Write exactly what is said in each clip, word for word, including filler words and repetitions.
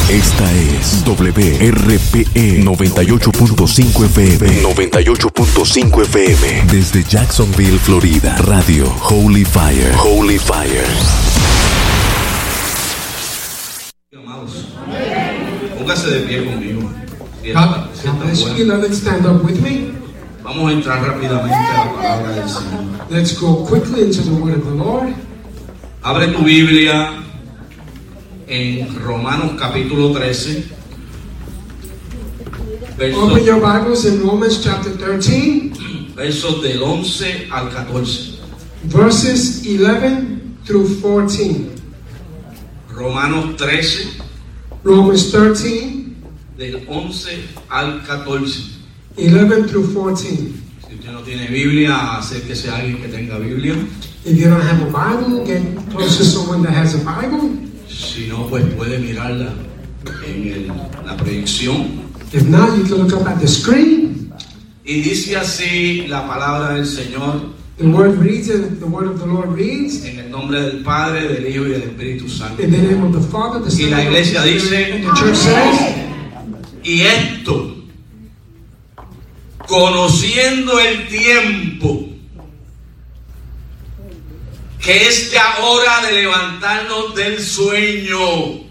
Esta es W R P E noventa y ocho punto cinco F M. noventa y ocho punto cinco F M. Desde Jacksonville, Florida. Radio Holy Fire. Holy Fire. Amados, póngase de pie conmigo. God, God bless you. Beloved, stand up with me. Vamos a entrar rápidamente a la palabra del Señor. Let's go quickly into the word of the Lord. Abre tu Biblia en Romanos capítulo trece. Versos, Open your Bibles in Romans chapter thirteen, versos del once al catorce. verses eleven through fourteen. Romanos trece, Romans thirteen, del once al catorce. eleven through fourteen. Si usted no tiene Biblia, acérquese a alguien que tenga Biblia. If you don't have a Bible, get close to someone that has a Bible. Si no, pues puede mirarla en el- la proyección. If not, you can look up at the screen. Y dice así la palabra del Señor, The word reads, and the word of the Lord reads, en el nombre del Padre, del Hijo y del Espíritu Santo. in the name of the Father, the Son, Y la and the iglesia Holy dice, Spirit. And the church says, y esto, conociendo el tiempo, que es ya hora de levantarnos del sueño,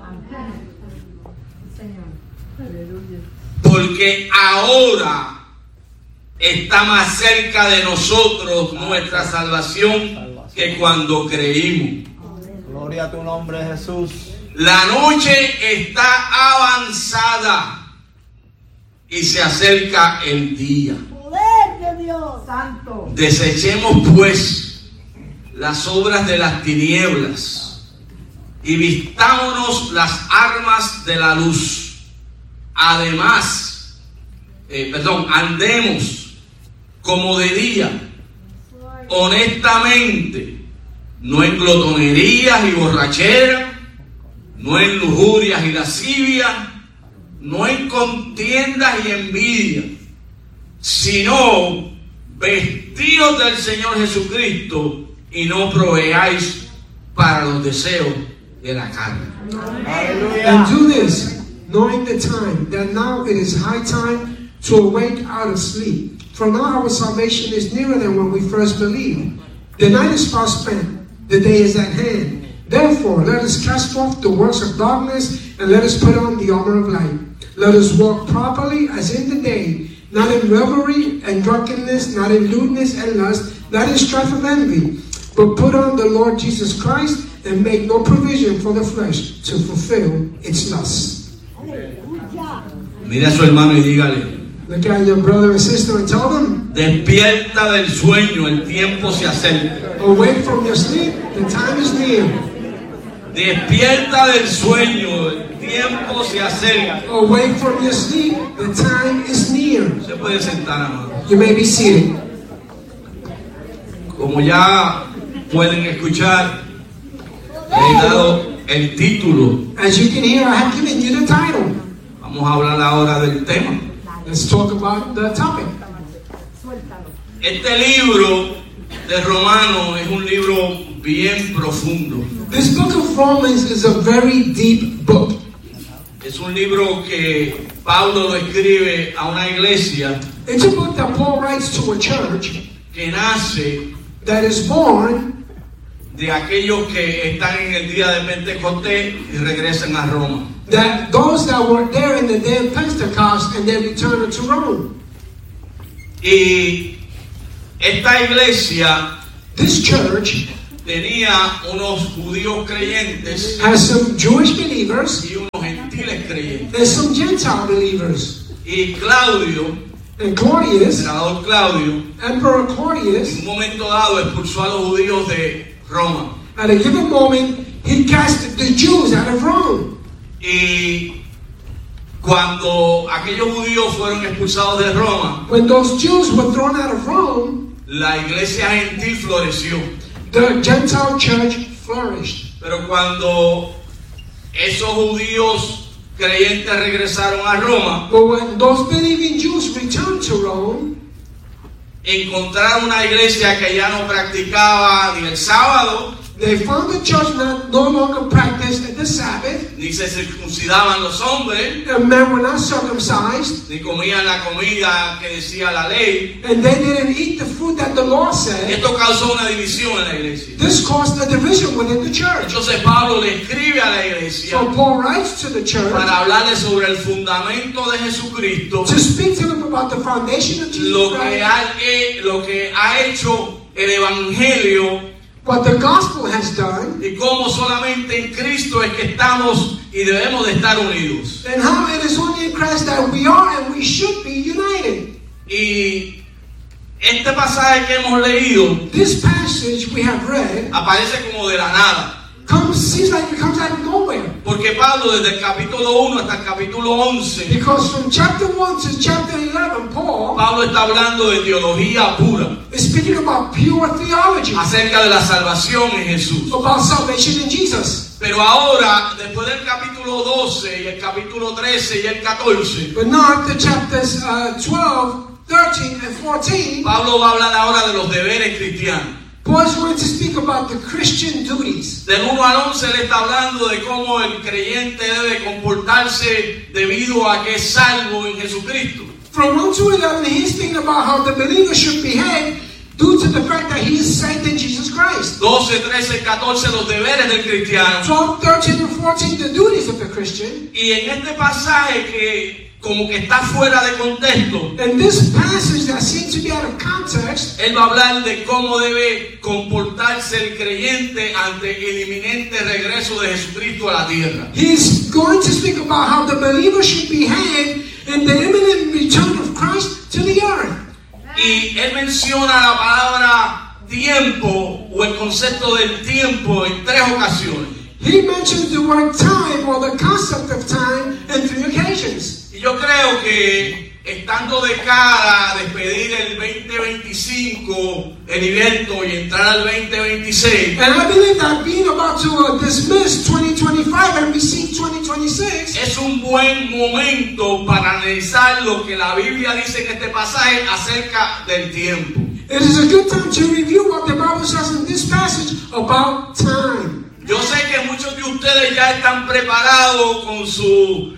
porque ahora está más cerca de nosotros nuestra salvación que cuando creímos. Gloria a tu nombre, Jesús. La noche está avanzada y se acerca el día. Poder de Dios Santo. Desechemos pues las obras de las tinieblas y vistámonos las armas de la luz. Además, eh, perdón, andemos como de día, honestamente, no en glotonerías y borracheras, no en lujurias y lascivias, no en contiendas y envidias, sino vestidos del Señor Jesucristo y no proveáis para los deseos de la carne. Aleluya. and do this, knowing the time, that now it is high time to awake out of sleep. For now our salvation is nearer than when we first believed. The night is far spent, the day is at hand. Therefore, let us cast off the works of darkness, and let us put on the armor of light. Let us walk properly as in the day, not in revelry and drunkenness, not in lewdness and lust, not in strife of envy, but put on the Lord Jesus Christ, and make no provision for the flesh to fulfill its lusts. Mira a su hermano y dígale, Look at your brother and sister and tell them, despierta del sueño, el tiempo se acerca. awake from your sleep, the time is near. Despierta del sueño, el tiempo se acerca. Awake from your sleep, the time is near. Se puede sentar, amado. You may be seated. Como ya pueden escuchar, le he dado el título. As you can hear, I have given you the title. Vamos a hablar ahora del tema. Let's talk about the topic. Este libro de Romanos es un libro bien profundo. This book of Romans is a very deep book. Es un libro que Pablo lo escribe a una iglesia It's a book that Paul writes to a church que nace that is born de aquellos que están en el día de Pentecostés y regresan a Roma. that those that were there in the day of Pentecost and they returned to Rome. Y esta iglesia This church tenía unos judíos creyentes has some Jewish believers y unos gentiles creyentes. and some Gentile believers. Y Claudio, And el Claudius, senador Claudio, Emperor en Claudius, un momento dado expulsó a los judíos de Roma. at a given moment, he cast the Jews out of Rome. Y cuando aquellos judíos fueron expulsados de Roma, When those Jews were thrown out of Rome, la iglesia gentil floreció. the Gentile church flourished. Pero cuando esos judíos creyentes regresaron a Roma, But when those believing Jews returned to Rome, encontraron una iglesia que ya no practicaba ni el sábado, they found the church not, no longer practiced the Sabbath, ni se circuncidaban los hombres, The men were not circumcised, ni comían la comida que decía la ley. and they didn't eat the food that the law said. Esto causó una división en la iglesia. This caused a division within the church. Entonces Pablo le escribe a la iglesia So Paul writes to the church para hablarle sobre el fundamento de Jesucristo, to speak to them about the foundation of Jesus lo que Christ, ha, eh, lo que ha hecho el evangelio what the gospel has done, y cómo solamente en Cristo es que estamos y debemos de estar unidos. and how it is only in Christ that we are and we should be united. Y este pasaje que hemos leído This passage we have read aparece como de la nada, comes seems like it comes out of nowhere. porque Pablo desde el capítulo uno hasta el capítulo once, Because from chapter one to chapter eleven, Paul Pablo está hablando de teología pura is speaking about pure theology, acerca de la salvación en Jesús. about salvation in Jesus. Pero ahora, después del capítulo doce y el capítulo trece y el catorce, But now after chapters uh, twelve, thirteen, and fourteen, Pablo va a hablar ahora de los deberes cristianos. Paul is going to speak about the Christian duties. Del uno al once le está hablando de cómo el creyente debe comportarse debido a que es salvo en Jesucristo. From one to eleven, he's speaking about how the believer should behave due to the fact that he is saved in Jesus Christ. doce, trece, catorce, los deberes del cristiano. twelve, thirteen, and fourteen, the duties of the Christian. Y en este pasaje que como que está fuera de contexto, And this passage that seems to be out of context, él va a hablar de cómo debe comportarse el creyente ante el inminente regreso de Jesucristo a la tierra. he's going to speak about how the believer should behave in the imminent return of Christ to the earth. Y él menciona la palabra tiempo o el concepto del tiempo en tres ocasiones. He mentions the word time or the concept of time in three occasions. Y yo creo que estando de cara a despedir el veinte veinticinco, el evento, y entrar al veinte veintiséis, And I believe that being about to uh, dismiss twenty twenty-five and receive twenty twenty-six es un buen momento para analizar lo que la Biblia dice en este pasaje acerca del tiempo. it is a good time to review what the Bible says in this passage about time. Yo sé que muchos de ustedes ya están preparados con sus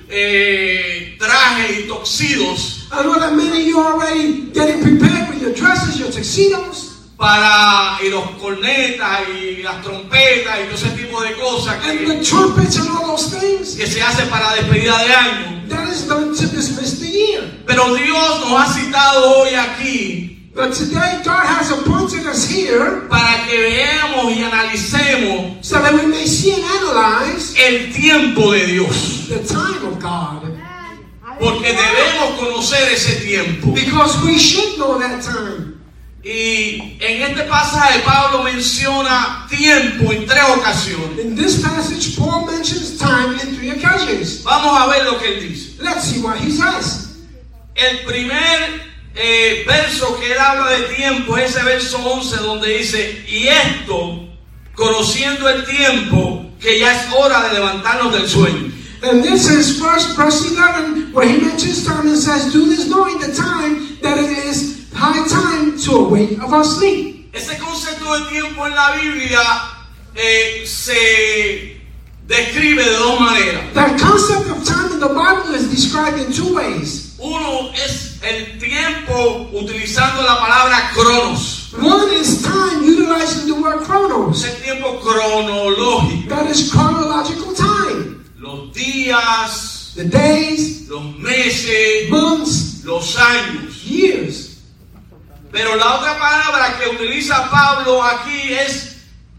eh, trajes y tuxedos I know that many of you are already getting prepared with your dresses, your tuxedos, para y los cornetas y las trompetas y todo ese tipo de cosas and que, the trumpets and all those things. que se hace para despedida de año. That is done to dismiss the year. Pero Dios nos ha citado hoy aquí But today God has appointed us here para que veamos y analicemos so that we may see and analyze el tiempo de Dios, the time of God. porque debemos conocer ese tiempo. Because we should know that time. Y en este pasaje Pablo menciona tiempo en tres ocasiones. In this passage, Paul mentions time in three occasions. Vamos a ver lo que él dice. Let's see what he says. El primer eh, verso que él habla de tiempo es ese verso once donde dice: y esto, conociendo el tiempo, que ya es hora de levantarnos del sueño. And this is first verse eleven, where he mentions time and says, do this knowing the time that it is high time to awake of our sleep. Ese concepto de tiempo en la Biblia eh, se describe de dos maneras. That concept of time in the Bible is described in two ways. Uno es el tiempo utilizando la palabra cronos. One is time utilizing the word Es chronos. el tiempo cronológico. That is chronological time. Los días, The days, los meses, months, los años. years. Pero la otra palabra que utiliza Pablo aquí es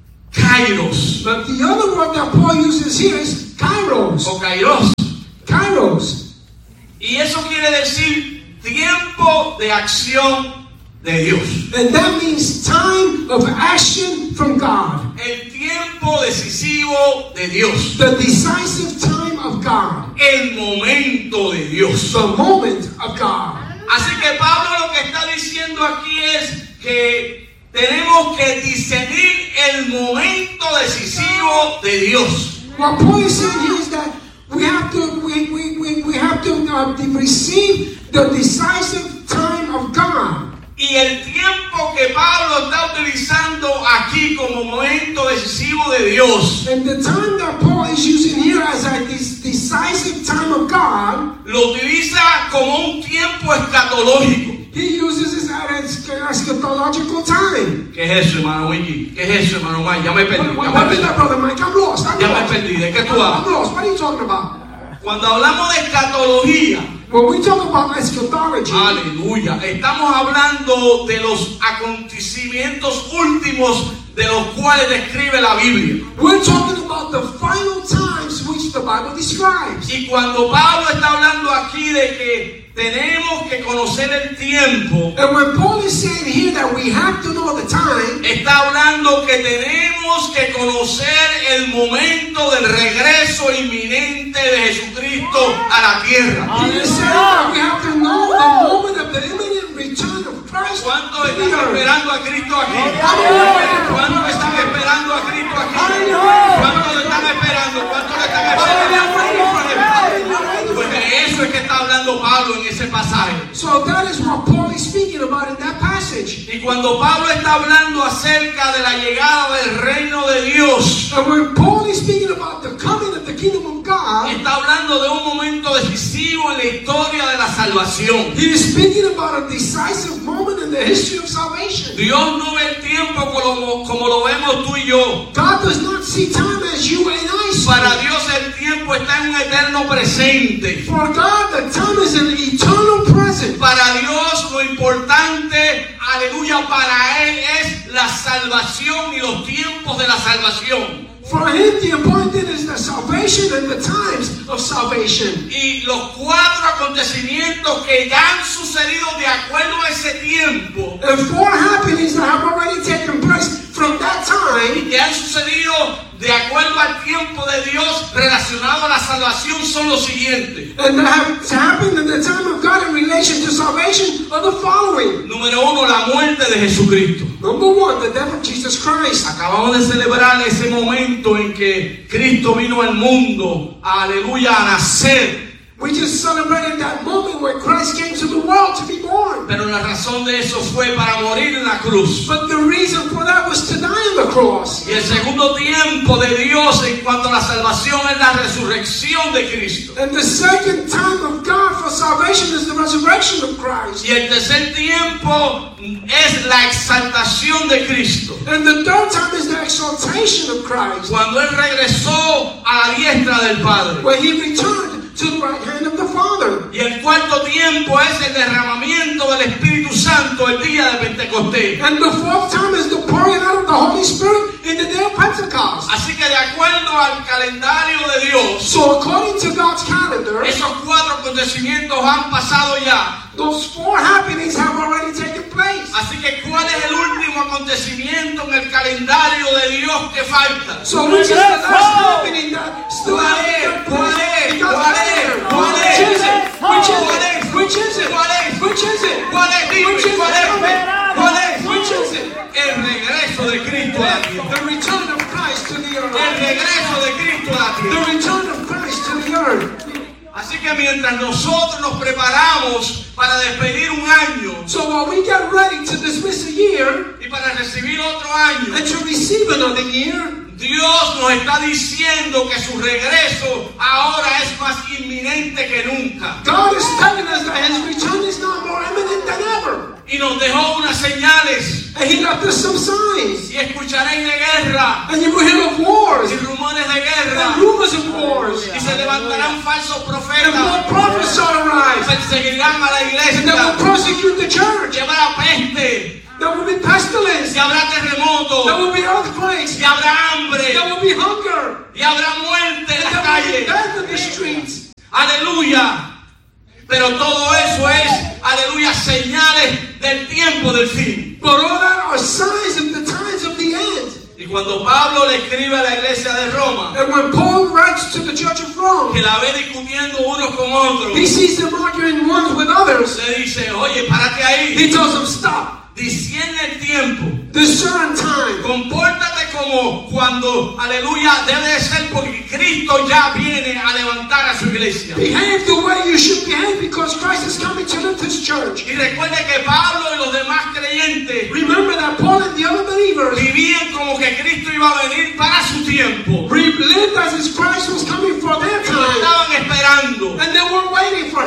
kairos But the other word that Paul uses here is kairos. o kairos. Kairos. Y eso quiere decir tiempo de acción de Dios. And that means time of action from God. El tiempo decisivo de Dios. The decisive time of God. El momento de Dios. The moment of God. Así que Pablo lo que está diciendo aquí es que tenemos que discernir el momento decisivo de Dios. What Paul is saying here is that we have to we, we, we, we have to uh, receive the decisive time of God. Y el tiempo que Pablo está utilizando aquí como momento decisivo de Dios And the time that Paul is using here as a God, lo utiliza como un tiempo escatológico. he uses it as eschatological time. ¿Qué es eso, hermano Wiki? ¿Qué es eso, hermano Mike? Ya me perdí. What, Ya what me is that, perdí. brother Mike? I'm lost. I'm Ya me lost. perdí. ¿De qué tú I'm hablas? lost. What are you talking about? Cuando hablamos de escatología, When we talk about eschatology, aleluya, estamos hablando de los acontecimientos últimos de los cuales describe la Biblia. we're talking about the final times which the Bible describes. Y cuando Pablo está hablando aquí de que tenemos que conocer el tiempo, And when Paul is saying here that we have to know the time, está hablando que tenemos que conocer el momento del regreso inminente de Jesucristo a la tierra. he is saying that we have to know the moment of the imminent return of Christ. ¿Cuántos to the están earth. esperando a Cristo aquí? Hallelujah. ¿Cuántos están esperando a Cristo aquí? Hallelujah. ¿Cuántos lo están esperando? ¿Cuántos lo están esperando? Pues de eso es que está hablando Pablo en ese pasaje. So that is what Paul is speaking about in that passage. Y cuando Pablo está hablando acerca de la llegada del reino de Dios, And when Paul is speaking about the coming of the kingdom of God, está hablando de un momento decisivo en la historia de la salvación. he is speaking about a decisive moment in the history of salvation. Dios no ve el tiempo como, como lo vemos tú y yo. God does not see time as you and I see. Para Dios el tiempo está en un eterno presente. For God, the time is an eternal present. Para Dios lo importante, aleluya, para Él es la salvación y los tiempos de la salvación. For him, the important thing is the salvation and the times of salvation. Y los cuatro acontecimientos que ya han sucedido de acuerdo a ese tiempo, And four happenings that have already taken place from that time, que han sucedido de acuerdo al tiempo de Dios relacionado a la salvación, son los siguientes. and that have happened in the time of God in relation to salvation, are the following. Número uno, la muerte de Jesucristo. Number one, the death of Jesus Christ. Acabamos de celebrar ese momento en que Cristo vino al mundo, aleluya, a nacer. We just celebrated that moment where Christ came to the world to be born. Pero la razón de eso fue para morir en la cruz. But the reason for that was to die on the cross. Y el segundo tiempo de Dios en cuanto a la salvación es la resurrección de Cristo. And the second time of God for salvation is the resurrection of Christ. Y el tercer tiempo es la exaltación de Cristo. And the third time is the exaltation of Christ, Cuando Él regresó a la diestra del Padre. where he returned to the right hand of the Father. Y el cuarto tiempo es el derramamiento del Espíritu Santo el día de Pentecostés. And the fourth time is the pouring out of the Holy Spirit in the day of Pentecost. Así que de acuerdo al calendario de Dios, So according to God's calendar, esos cuatro acontecimientos han pasado ya. those four happenings have already taken place. Así que ¿cuál es el último acontecimiento en el calendario de Dios que falta? So which is the last happening that still ¿Cuál has es? to take ¿Cuál place es? in God's ¿Cuál es? calendar? ¿Cuál Which es? is it? Which is ¿Cuál it? es? Which is it? ¿Cuál es? Which is it? ¿Cuál es? Dime, Which is ¿cuál es? it? ¿Cuál es? Which is it? El regreso de Cristo a la tierra. The return of Christ to the El earth. regreso de Cristo a la The tierra. return of Christ to the earth. Así que mientras nosotros nos preparamos para despedir un año So while we get ready to dismiss a year y para recibir otro año, and to receive another year, Dios nos está diciendo que su regreso ahora es más inminente que nunca. God is telling us that his return is now more imminent than ever. Y nos dejó unas señales. And he left us some signs. Y escucharéis de guerra And you will hear of wars y rumores de and guerra. rumors of wars. Y se levantarán falsos And profetas. more prophets shall arise. Perseguirán a la And they iglesia. will persecute the church. Y habrá peste. There will be pestilence. Y habrá There terremotos. will be earthquakes. Y habrá hambre. There will be hunger. Y habrá muerte en And las there will be calles. death in the streets. Aleluya. Pero todo eso es, aleluya, señales del tiempo del fin. But all that are signs of the times of the end. Y cuando Pablo le escribe a la iglesia de Roma, And when Paul writes to the church of Rome, que la ve discutiendo unos con otros, he sees them arguing ones with others. le dice, oye, párate ahí. He tells them, stop. Discierne el tiempo. Discern time. Compórtate como cuando, aleluya, debe de ser porque Cristo ya viene a levantar a su iglesia. Behave the way you should behave because Christ is coming to lift his church. Y recuerde que Pablo y los demás creyentes Remember that Paul and the other believers vivían como que Cristo iba a venir para su tiempo. lived as if Christ was coming for their Y lo time. estaban esperando. And they were waiting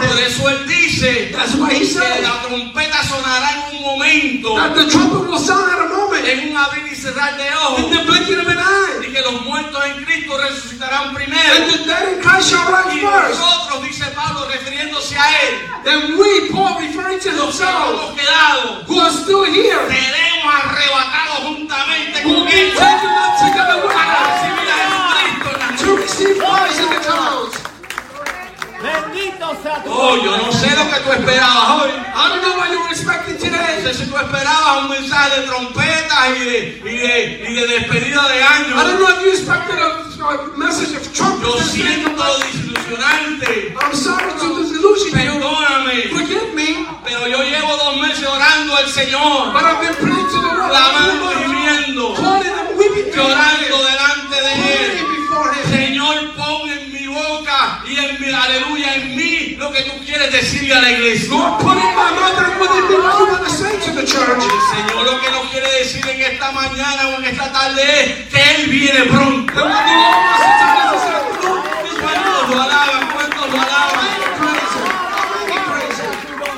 beforehand. Por eso él dice That's why he que said la trompeta sonará en un momento, that the trumpet will sound at a moment, en un abrir y cerrar de ojos, in the blinking of an eye, y que los muertos en Cristo resucitarán and primero. the dead in Christ shall rise Y first. nosotros, dice Pablo, refiriéndose a él, And we, Paul, referring to los que himself, hemos quedado, who are still here, seremos arrebatados juntamente will con be él taken up together with para us recibir a Jesucristo en la to receive Christ in the clouds. Bendito sea tu Oh, yo no sé lo que tú esperabas hoy. I don't know what you were expecting No today. sé si tú esperabas un mensaje de trompetas y de, y de, y de despedida de año. I don't know if you expected a, a message of Yo trumpets. siento desilusionante. I'm sorry to disillusion you. Perdóname. Forgive me, Pero yo llevo dos meses orando al Señor, but I've been praying to the Lord, clamando y gimiendo, calling and weeping to llorando delante de Él. praying before Him. Señor, pon en mi boca y en mi aleluya en mí lo que tú quieres decirle a la iglesia. Lord, put in my mouth and within me what you want to say to the church. El Señor lo que nos quiere decir en esta mañana o en esta tarde es que Él viene pronto. And what the Lord wants to tell us this afternoon is when ¿Cuántos lo alaban? ¿Cuántos lo alaban? praise Him. How many praise Him?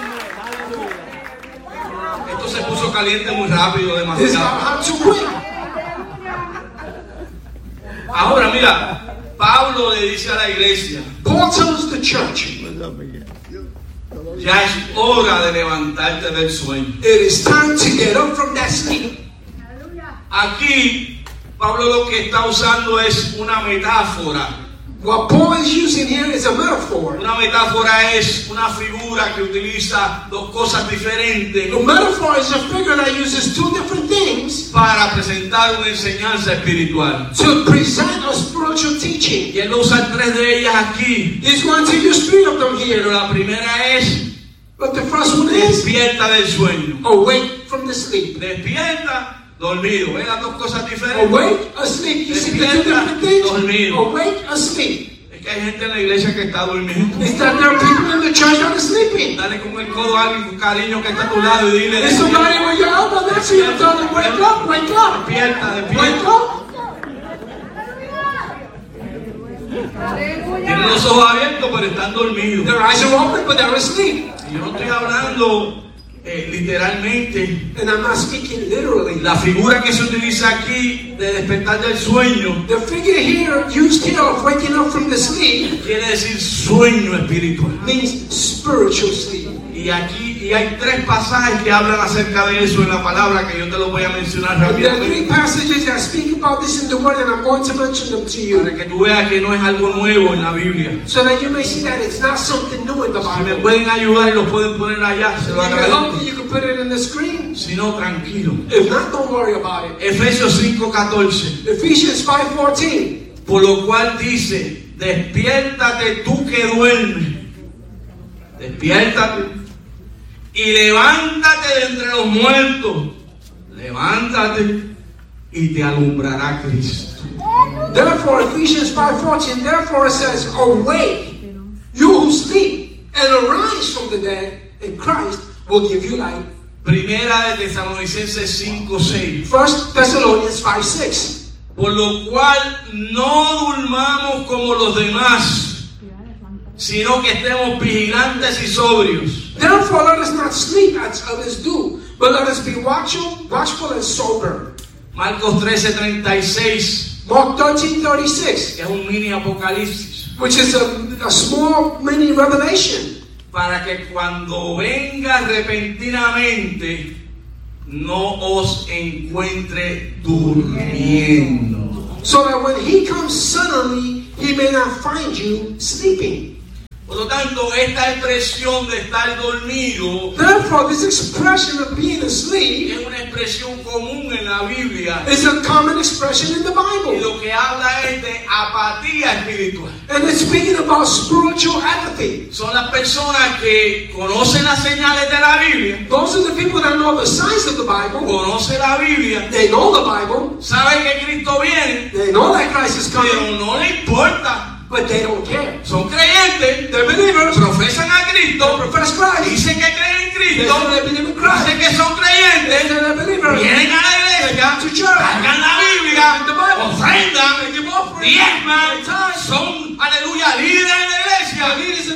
Esto se puso caliente muy rápido, This got demasiado. hot too quick. Ahora mira, Pablo le dice a la iglesia, Paul tells the church, ya es hora de levantarte del sueño. it is time to get up from that sleep. Aquí Pablo lo que está usando es una metáfora. What Paul is using here is a metaphor. Una metáfora es una figura que utiliza dos cosas diferentes A metaphor is a figure that uses two different things para presentar una enseñanza espiritual. to present a spiritual teaching. Y él va a usar tres de ellas aquí. He's going to use three of them here. Pero la primera es But the first one is despierta del sueño. awake from the sleep. Despierta, dormido. ¿Ven las dos cosas diferentes? Awake, asleep. You see the two different things? Awake, asleep. Es que hay gente en la iglesia que está durmiendo. Is that there are people in the church that are sleeping? Dale con el codo a alguien con cariño que está a tu lado y dile, There's somebody with your elbow next to you and tell them, wake up, wake up, despierta, wake despierta. up. Tienen los ojos abiertos pero están dormidos. Their eyes are open, but they're asleep. Y yo no estoy hablando eh, literalmente. And I'm not speaking literally. La figura que se utiliza aquí de despertar del sueño The figure here, used here of waking up from the sleep, quiere decir sueño espiritual. means spiritual sleep. Y aquí y hay tres pasajes que hablan acerca de eso en la palabra que yo te los voy a mencionar And there are three rápidamente passages that speak about this in the Word, and I'm going to mention them to you, para que tú veas que no es algo nuevo en la Biblia. so that you may see that it's not something new in the Si me Bible. pueden ayudar y los pueden poner allá, se lo If you can help agradezco. me, you can put it in the screen. Si no, tranquilo. If not, don't worry about it. Efesios cinco catorce. Ephesians five fourteen. Por lo cual dice, despiértate tú que duermes. Despiértate. Y levántate de entre los muertos. Levántate y te alumbrará Cristo. Therefore, Ephesians five fourteen, therefore it says, awake, you who sleep, and arise from the dead, and Christ will give you light. Primera de Tesalonicenses cinco seis. First Thessalonians five six. Por lo cual no durmamos como los demás, sino que estemos vigilantes y sobrios. Therefore, let us not sleep as others do, but let us be watchful, watchful and sober. Marcos trece treinta y seis, Mark thirteen thirty-six, que es un mini apocalipsis, which is a, a small mini revelation, para que cuando venga repentinamente no os encuentre durmiendo. so that when he comes suddenly, he may not find you sleeping. Por lo tanto, esta expresión de estar dormido Therefore, this expression of being asleep es una expresión común en la Biblia is a common expression in the y Bible. lo que habla es de apatía espiritual. And it's speaking about spiritual apathy. Son las personas que conocen las señales de la Biblia, Those are the people that know the signs of the Bible. conocen la Biblia, They know the Bible. saben que Cristo viene, They know that Christ is coming, pero no le importa. but they don't care. Son creyentes, They're believers. profesan a They Cristo, profess Christ. dicen que creen en They Cristo, say they believe in Christ. dicen que son They creyentes, say they're believers. vienen a la They iglesia, come to church. cargan la Biblia, The Bible. ofrendan, They give offerings. diezman, They tithe. son, aleluya, líderes en la iglesia, Leaders in the pero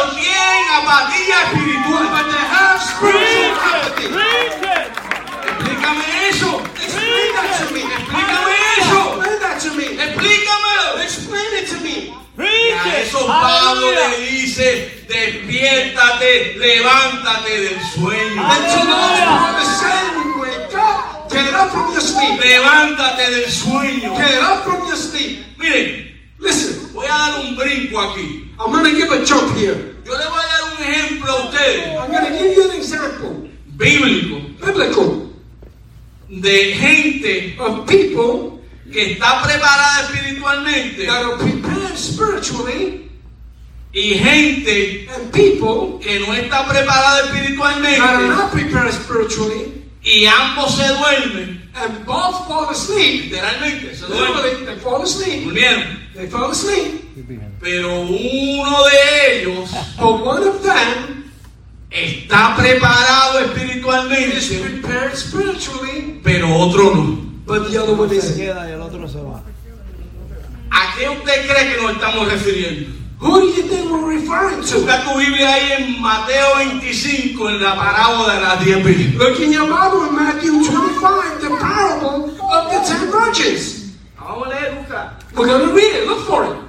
pero tienen apatía espiritual. But they have spiritual apathy. Explícame eso. Explain that to me. Explícame eso. Explain that to me. Explícamelo. Explain it to me. Y a eso Pablo le dice, despiértate, levántate del sueño. And to those who are saying, wake up, get up from your sleep. Levántate del sueño. Get up from your sleep. Miren, Listen, voy a dar un brinco aquí. I'm going to give a jump here. Yo le voy a dar un ejemplo a ustedes, I'm going to give you an example, bíblico, biblical, de gente of people que está preparada espiritualmente that are prepared spiritually y gente and people que no está preparada that are espiritualmente not prepared spiritually y ambos se duermen. and both fall asleep. Literalmente se duermen. Literally, they fall asleep. Durmieron. They fall asleep. Pero uno de ellos But one of them está preparado is espiritualmente, prepared spiritually, pero otro no. but the other one isn't. Queda y el otro se va. ¿A qué usted cree que nos estamos refiriendo? Who do you think we're referring to? Busca tu Biblia ahí en Mateo veinticinco, en la parábola de las diez vírgenes. Look in your Bible in Matthew twenty-five, the parable of the ten virgins. Vamos a leer, busca. We're going to read it. Look for it.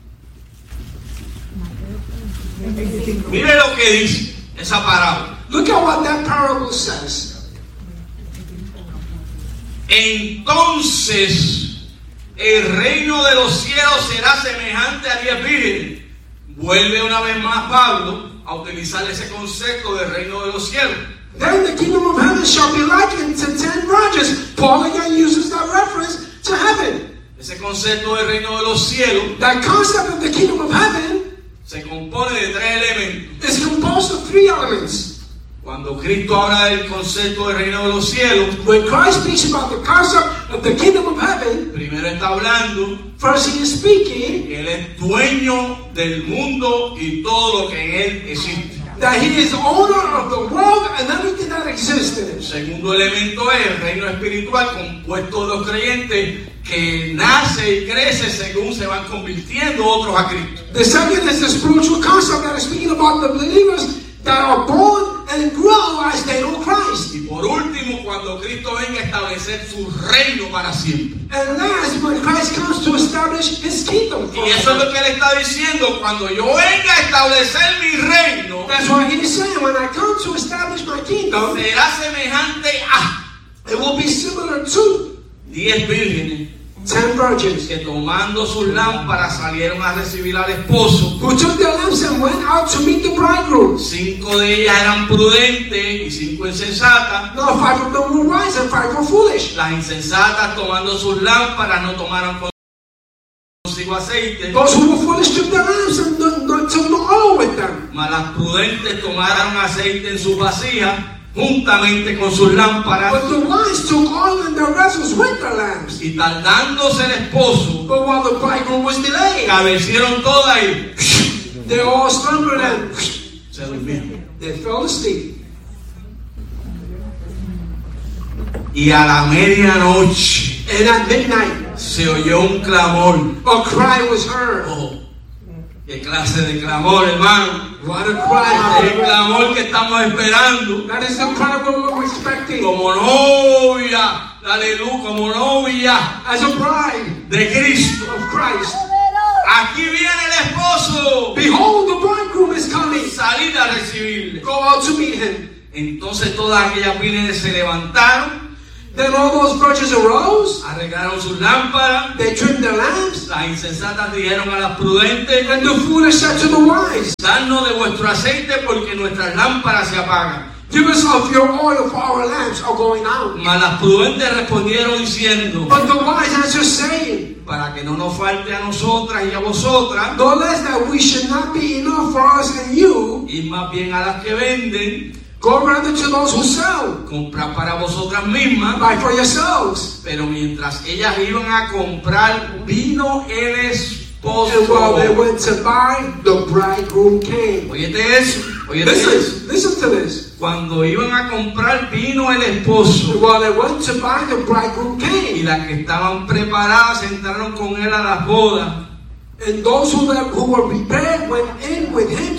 Mire lo que dice esa parábola. Look at what that parable says. Entonces el reino de los cielos será semejante a diez vírgenes. Vuelve una vez más Pablo a utilizar ese concepto del reino de los cielos. Then the kingdom of heaven shall be likened to ten virgins. Paul again uses that reference to heaven. Ese concepto del reino de los cielos That concept of the kingdom of heaven se compone de tres elementos. is composed of three elements. Cuando Cristo habla del concepto del reino de los cielos, When Christ speaks about the concept of the kingdom of heaven, primero está hablando first he is speaking que Él es dueño del mundo y todo lo que en Él existe. that he is owner of the world and everything that exists in El it. segundo elemento es el reino espiritual compuesto de los creyentes que nace y crece según se van convirtiendo otros a Cristo. The second is the spiritual concept that is speaking about the believers that are born and grow as they know Christ. Y por último, cuando Cristo venga a establecer su reino para siempre. And last, when Christ comes to establish his kingdom. Y eso es lo que Él está diciendo, cuando yo venga a establecer mi reino, That's why he's saying, when I come to establish my kingdom, será semejante a it will be similar to diez vírgenes ten virgins que tomando sus lámparas salieron a recibir al esposo. who took their lamps and went out to meet the bridegroom. Cinco de ellas eran prudentes y cinco insensatas. Now five of them were wise and five were foolish. Las insensatas tomando sus lámparas no tomaron consigo aceite, Those who were foolish took their lamps and don't, don't took no oil with them. mas las prudentes tomaron aceite en sus vasijas juntamente con sus lámparas. But the wise took oil in their vessels with their lamps. Y tardándose el esposo, But while the bridegroom was delayed, cabecieron todas y they all slumbered and se durmieron. they fell asleep. Y a la medianoche And at midnight, se oyó un clamor. a cry was heard. Oh, qué clase de clamor, hermano. What a cry! El clamor que estamos esperando. That is the cry we were expecting. Como novia, aleluya, como novia As a bride de Cristo. of Christ. Aquí viene el esposo. Behold, the bridegroom is coming. Salid a recibirle. Go out to meet him. Entonces todas aquellas vírgenes se levantaron, Then all those virgins arose. arreglaron sus lámparas. They trimmed their lamps. Las insensatas dijeron a las prudentes: And the foolish said to the wise, danos de vuestro aceite porque nuestras lámparas se apagan. give us of your oil, for our lamps are going out. Mas las prudentes respondieron diciendo: But the wise answered, saying, para que no nos falte a nosotras y a vosotras, no less that we should not be enough for us and you, y más bien a las que venden, go rather to those who sell, comprar para vosotras mismas. buy for yourselves. Pero mientras ellas iban a comprar, vino el And while they esposo. went to buy, the bridegroom came. Óyete eso, óyete eso. Listen, listen to this. Cuando iban a comprar, vino el esposo. And while they went to buy, the bridegroom Y came. las que estaban preparadas entraron con él a las bodas. And those who, who were prepared went in with him to the wedding.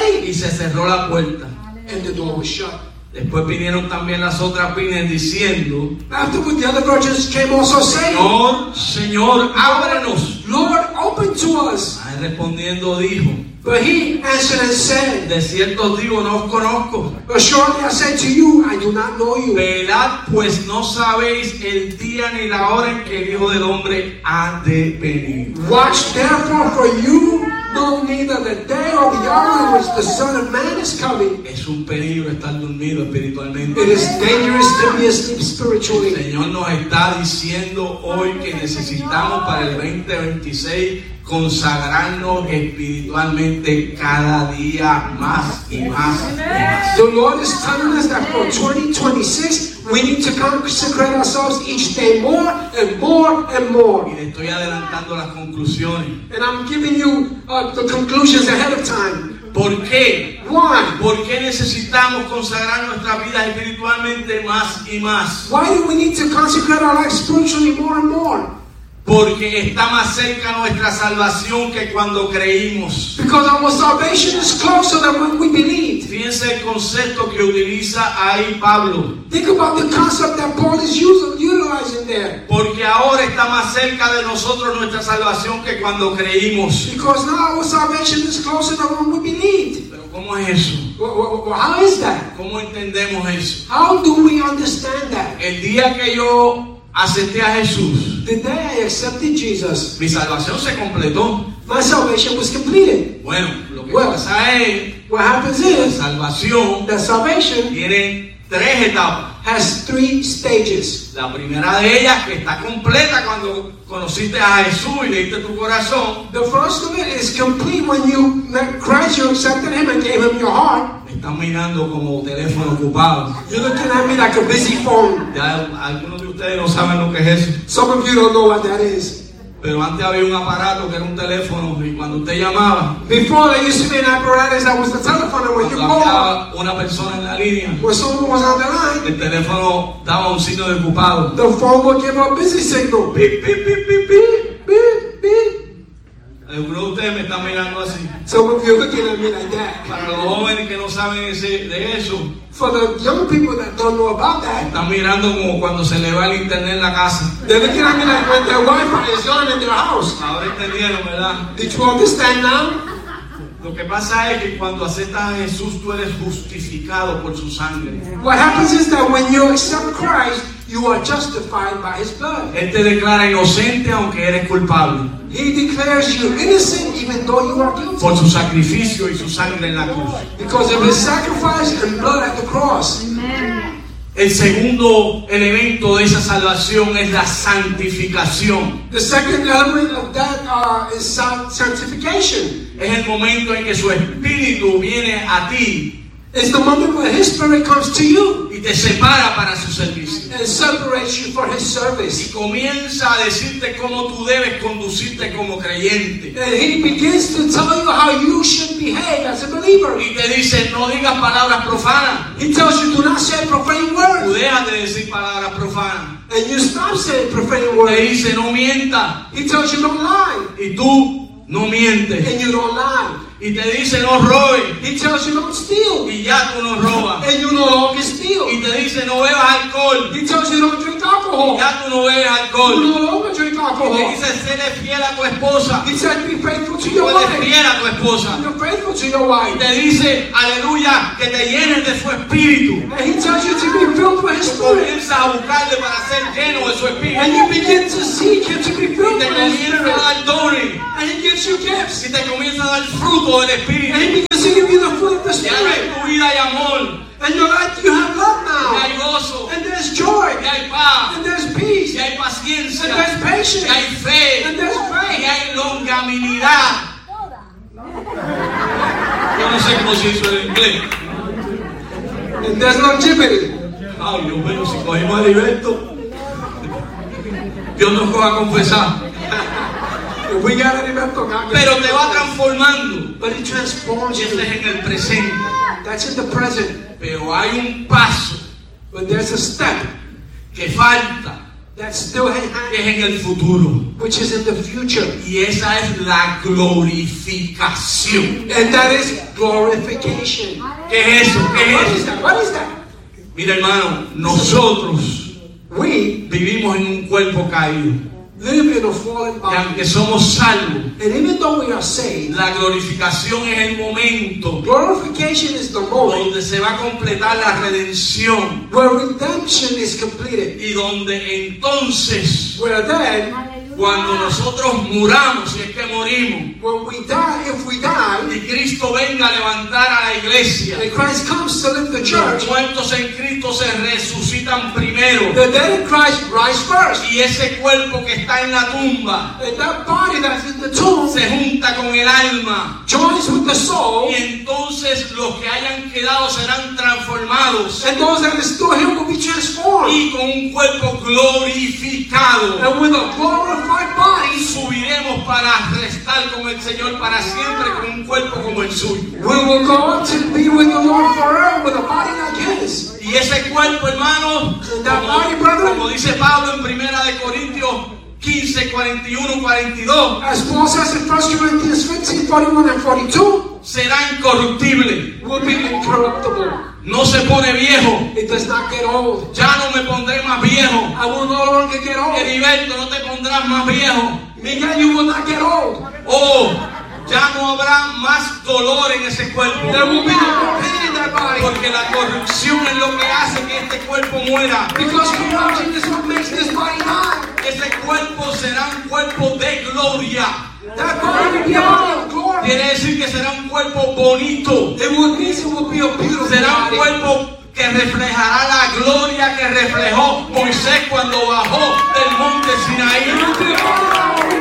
day. Y se cerró la puerta. And the door was shut. Después vinieron también las otras vírgenes diciendo, Afterward, the other virgins came also saying, Señor, Señor, ábrenos. Lord, open to us. Ah, respondiendo dijo, But he answered and said, de cierto os digo, no os conozco. Assuredly I say to you, I do not know you. Velad, pues no sabéis el día ni la hora en que el Hijo del Hombre ha de venir. Watch therefore, for you know neither the day or the hour in which the Son of Man is coming. Es un peligro estar dormido espiritualmente. It is dangerous to be asleep El spiritually. Señor nos está diciendo hoy que necesitamos para el veinte veintiséis consagrarnos espiritualmente cada día más y más y más. The Lord is telling us that for twenty twenty-six, we need to consecrate ourselves each day more and more and more. Y le estoy adelantando las conclusiones. And I'm giving you uh, the conclusions ahead of time. ¿Por qué? Why? ¿Por qué necesitamos consagrar nuestra vida espiritualmente más y más? Why do we need to consecrate our life spiritually more and more? Porque está más cerca nuestra salvación que cuando creímos. Because our salvation is closer than when we believed. Fíjense el concepto que utiliza ahí Pablo. Think about the concept that Paul is using, utilizing there. Porque ahora está más cerca de nosotros nuestra salvación que cuando creímos. Because now our salvation is closer than when we believed. Pero ¿cómo es eso? Well, well, well, how is that? ¿Cómo entendemos eso? How do we understand that? El día que yo acepté a Jesús, The day I accepted Jesus, mi salvación se completó. my salvation was completed. Bueno, lo que Well, pasa es What happens que la is salvación that salvation tiene tres etapas. has three stages. La primera de ellas, que está completa cuando conociste a Jesús y le diste tu corazón. The first of it is complete when you met Christ, you accepted Him and gave Him your heart. Me están mirando como teléfono ocupado. You're looking at me like a busy phone. Ya algunos de ustedes no saben lo que es eso. Some of you don't know what that is. Pero antes había un aparato que era un teléfono y cuando usted llamaba, Before there used to be an apparatus that was the telephone, and when you cuando called, había una persona en la línea, when someone was on the line, el teléfono daba un signo de ocupado. the phone would give a busy signal. Beep, beep, beep, beep, beep, beep, beep. Algunos de ustedes me están mirando así. Some of you are looking at me like that. Para los jóvenes que no saben ese, de eso, For the young people that don't know about that, están mirando como cuando se le va el internet en la casa. they're looking at me like when their Wi-Fi is gone in their house. Ahora entendieron, ¿verdad? Did you understand now? Lo que pasa es que cuando aceptas a Jesús, tú eres justificado por su sangre. What happens is that when you accept Christ, you are justified by His blood. Él te declara inocente aunque eres culpable He declares you innocent even though you are guilty. por su sacrificio y su sangre en la cruz. Because of His sacrifice and blood at the cross. El segundo elemento de esa salvación es la santificación. The second element of that uh, is san- sanctification. Es el momento en que su espíritu viene a ti It's the moment when His Spirit comes to you y te separa para su servicio. and separates you for His Y service. comienza a decirte cómo tú debes conducirte como creyente. And He begins to tell you how you should behave as a believer. Y te dice, no digas palabras profanas. He tells you, do not say profane Tú words. dejas de decir palabras profanas. And you stop saying profane Te words. dice, no mientas. He tells you, don't lie. Y tú no mientes. And you don't lie. Y te dice, no robes. He tells you, don't steal. Y ya tú no robas. And you no longer steal. Y te dice, no bebas alcohol. He tells you, don't drink Y alcohol. ya tú no bebes You alcohol. no longer drink Y te alcohol. dice, séle fiel a tu esposa. He said, be faithful to Tú your eres wife. fiel a tu esposa. You're faithful to your Y wife. te dice, aleluya, que te llenes de su espíritu. And He tells you to be filled with His Spirit. Comienzas a buscarle para ser lleno de su And espíritu. you begin to seek Him to be Y filled te with His comienza a Spirit. dar dones. And He gives you gifts. Y te comienza a dar fruto del And espíritu. He begins to give you the fruit of the Ya no Spirit. en tu vida hay amor. And you're like, you have love Y hay now. gozo. And there's joy. Y hay paz. And there's peace. Y hay And paciencia. there's patience. Y hay fe. And there's Y faith. hay longanimidad. Yo no sé cómo se hizo en inglés. And there's longevity. Ay, Dios mío, si cogimos a Heriberto, Dios nos va a confesar. If we got any mental, God can- Pero te va transformando. But He transforms Y you. ese es en el presente. That's in the present. Pero hay un paso But there's a step que falta That's still que happening, es en el futuro. which is in the future. Y esa es la glorificación. And that is glorification. ¿Qué es eso? ¿Qué What es is eso? that? What is that? Mira, hermano, nosotros We vivimos en un cuerpo caído. live in a fallen Y body. aunque somos salvos, And even though we are saved, la glorificación es el momento glorification is the moment donde se va a completar la redención where redemption is completed. y donde entonces, Where then, cuando nosotros muramos, si es que morimos, when we die, if we die, y Cristo venga a levantar a la iglesia, and Christ comes to lift the los church, muertos en Cristo se resucitan primero. the dead in Christ rise first. Y ese cuerpo que está en la tumba And that body that's in the tomb se junta con el alma. joins with the soul, Y entonces los que hayan quedado serán transformados. and those that are still here will be transformed. Y con un cuerpo glorificado And with a glorified body, subiremos para restar con el Señor para siempre con un cuerpo como el suyo. we will go up to be with the Lord forever with a body like his. Y ese cuerpo, hermano, como, como dice Pablo en Primera de Corintios quince, cuarenta y uno, cuarenta y dos, As Paul says in First Corinthians fifteen, forty-one and forty-two, será incorruptible. will be incorruptible. No se pone viejo. It does not get old. Ya no me pondré más viejo. I will no longer get old. Heriberto, no te pondrás más viejo. Miguel, you will not get old. Oh, ya no habrá más dolor en ese cuerpo. There will be no more pain in that body. Porque la corrupción es lo que hace que este cuerpo muera. Because corruption is what makes this body die. Ese cuerpo será un cuerpo de gloria. That body will be a body of glory. Quiere decir que será un cuerpo bonito. It will mean it will be a beautiful Será un body. cuerpo que reflejará la gloria que reflejó Moisés cuando bajó del monte It Sinaí. will be a body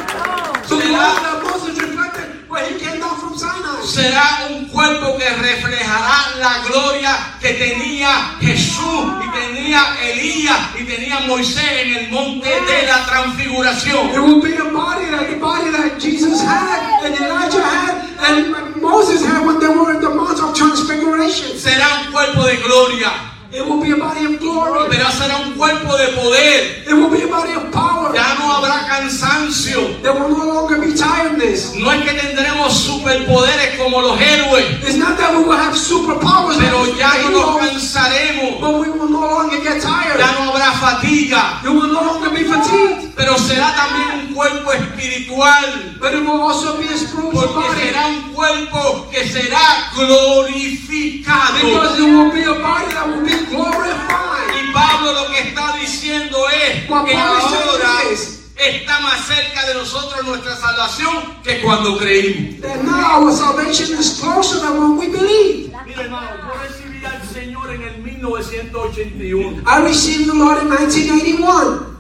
that will- the Será, glory that Moses reflected when he came down from Sinai. será un cuerpo que reflejará la gloria que tenía Jesús y tenía Elías y tenía Moisés en el monte de la transfiguración. It will be a body like the body that Jesus had and Elijah had and Moses had when they were in the Mount of Transfiguration. Será un cuerpo de gloria, It will be a body of glory. pero será un cuerpo de poder. It will be a body of power. Ya no habrá cansancio. There will no longer be tiredness. No es que tendremos superpoderes como los héroes, It's not that we will have superpowers, pero like ya no nos heroes, cansaremos. but we will no longer get tired. Ya no habrá fatiga, You will no longer be fatigued, pero será también un cuerpo espiritual, but it will also be a spiritual porque body. será un cuerpo que será glorificado. Because it will be a body that will be glorified. Y Pablo lo que está diciendo es What que Paul is ahora saying is está más cerca de nosotros nuestra salvación que cuando creímos. that now our salvation is closer than when we believe. Mira, hermano, yo recibí al Señor en el mil novecientos ochenta y uno. I received the Lord in nineteen eighty-one.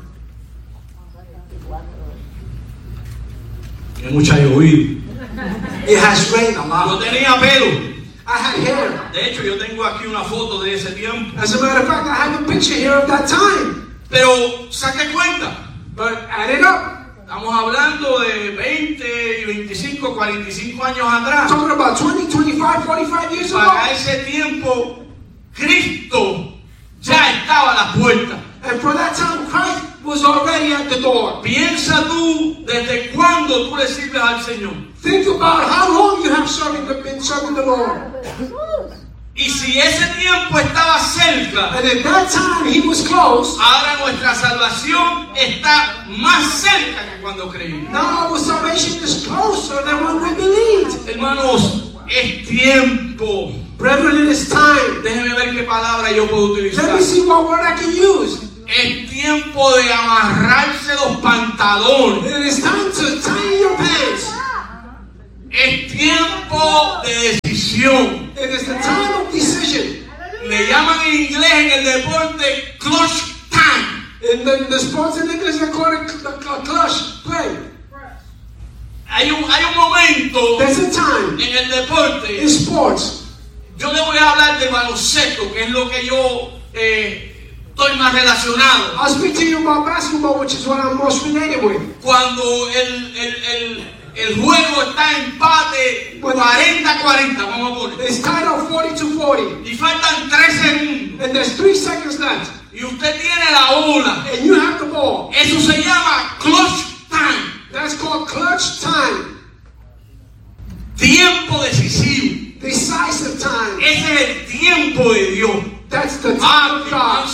Que mucha he oído. It has rained a Yo lot. tenía pelo. I had hair. De hecho, yo tengo aquí una foto de ese tiempo. As a matter of fact, I have a picture here of that time. Pero saque cuenta. But add it up. Estamos hablando de veinte, veinticinco, cuarenta y cinco años I'm atrás. talking about twenty, twenty-five, forty-five years ago. Para ese tiempo, Cristo ya estaba a la puerta. And for that time, Christ was already at the door. Piensa tú desde cuándo tú le sirves al Señor. Think about how long you have serving the, been serving the Lord. Y si ese tiempo estaba cerca, And at that time, he was close. ahora nuestra salvación está más cerca que cuando creímos. Now our salvation is closer than when we believed. Hermanos, es tiempo. Brethren, it is time. Déjeme ver qué palabra yo puedo Let utilizar. me see what word I can use. Es tiempo de amarrarse los pantalones. It is time to tie your pants. Es tiempo de decisión. It is the time of decision. Le llaman en inglés en el deporte clutch time. In the, the sports in English, they call it the cl- clutch play. Hay un, hay un momento There's a time en el deporte. in sports. Yo le voy a hablar de baloncesto, que es lo que yo eh, estoy más relacionado. I'll speak to you about basketball, which is what I'm most related with. Cuando el, el, el, el juego está en empate cuarenta a cuarenta, vamos a poner. It's tied up forty to forty. Y faltan tres segundos. And there's three seconds left. y usted tiene la bola, and you have the ball. eso se llama clutch time. That's called clutch time. Tiempo decisivo. Decisive time. Ese es el tiempo de Dios. That's the time Ah, of God.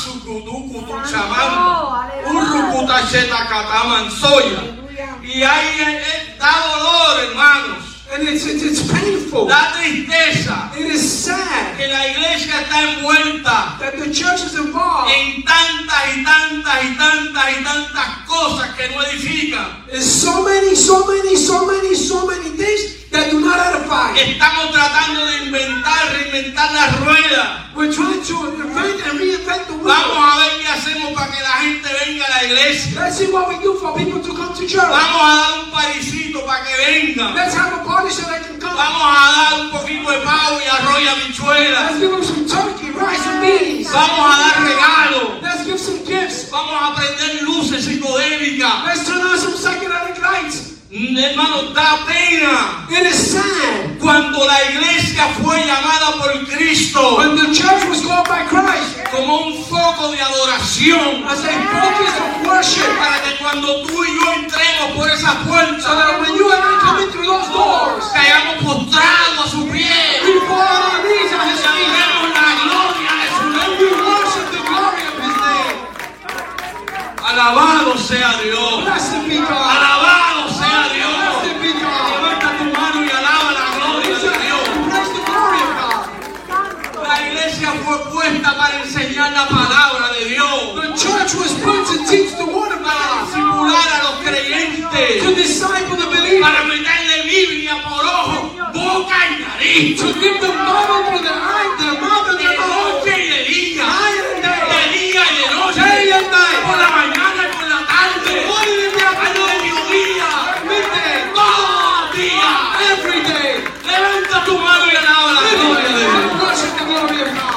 y ahí eh, da dolor, hermanos. And it's, it's, it's painful. Da tristeza It is sad que la iglesia está envuelta that the church is involved en tantas y tantas y tantas y tantas cosas que no edifican. in so many, so many, so many, so many things that do not edify. Estamos tratando de inventar, reinventar la rueda. We're trying to invent and reinvent the Vamos wheel. a ver qué hacemos para que la gente venga a la iglesia. Let's see what we do for people to come to church. Vamos a dar un parisito para que vengan. Let's have a party so they can come. Vamos a dar un poquito de pavo y arroz y habichuelas. Let's give them some turkey, rice, and beans. Vamos a dar regalos. Let's give some gifts. Vamos a prender luces psicodélicas. Let's turn on some psychedelic lights. Mm, Hermano, da pena It is sad cuando la iglesia fue llamada por Cristo when the church was called by Christ como un foco de adoración, as a focus of worship. para que cuando tú y yo entremos por esa So puerta that when you and I come in through those doors, caigamos postrados a su pie we fall on our knees at y His feet adoremos la gloria de su and nombre. we worship the glory of His name. Alabado sea Dios. Blessed be God. Alabado sea Dios. Blessed be God. Levanta tu mano y alaba la gloria de Dios. Praise the glory of God. La iglesia fue puesta para enseñar la palabra de Dios, The church was put to teach the word of para God, discipular a los to creyentes, disciple the believer, para meterle Biblia por ojo, boca y nariz, to give them Bible for their eye, their mouth, and de their mouth, noche y de día, night and day, de día y de noche, day and night, por la mañana y por la tarde, morning and al afternoon, mediodía, midday, todos los días. every day. Levanta tu mano y alaba la gloria de Dios. And worship the glory of God.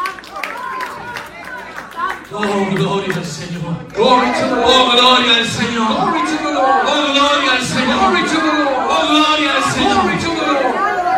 Oh, gloria al Señor. Glory to the Oh, Lord. gloria al Señor. Glory to the Lord. Oh, gloria al Señor. Glory to the Lord. Oh, gloria al Señor. Glory to the Lord.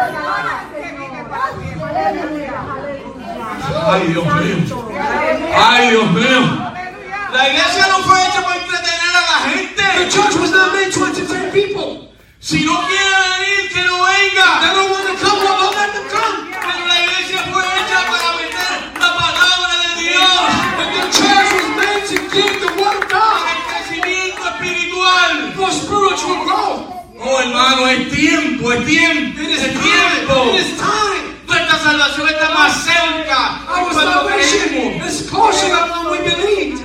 Ay, Dios mío. Ay, Dios mío. La iglesia no fue hecha para entretener a la The gente. church was not made to entertain people. Si no quiere venir, que no venga. They don't want to come, well, don't let them come. Pero la iglesia fue hecha para meter la palabra de Dios. But the church was made to give the word of God Para el crecimiento espiritual. for spiritual growth. Oh, hermano, es tiempo, es tiempo. It is Es time. tiempo. It is time. Nuestra salvación está más cerca. Our Cuando salvation creemos. is closer than when we believed.